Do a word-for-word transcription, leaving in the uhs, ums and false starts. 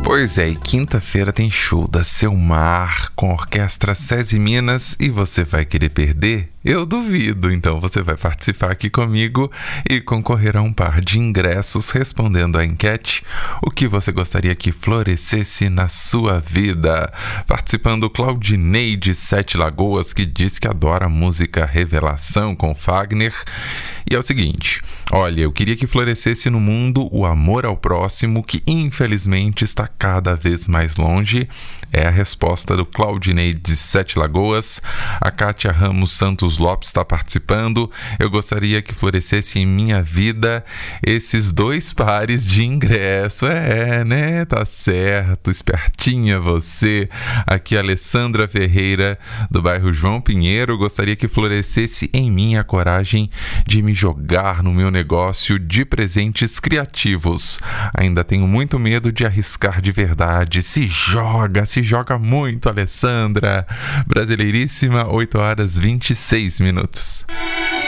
Pois é, e quinta-feira tem show da Seu Mar com a Orquestra SESI Minas e você vai querer perder? Eu duvido, então você vai participar aqui comigo e concorrer a um par de ingressos respondendo à enquete o que você gostaria que florescesse na sua vida. Participando Claudinei de Sete Lagoas, que diz que adora a música Revelação com Fagner. E é o seguinte, olha, eu queria que florescesse no mundo o amor ao próximo, que infelizmente está cada vez mais longe. É a resposta do Claudinei de Sete Lagoas. A Kátia Ramos Santos Lopes está participando. Eu gostaria que florescesse em minha vida esses dois pares de ingresso. É, né? Tá certo. Espertinha você. Aqui a Alessandra Ferreira, do bairro João Pinheiro. Gostaria que florescesse em mim a coragem de me jogar no meu negócio de presentes criativos. Ainda tenho muito medo de arriscar de verdade. Se joga, se joga muito, Alessandra. Brasileiríssima, oito horas e vinte e seis minutos.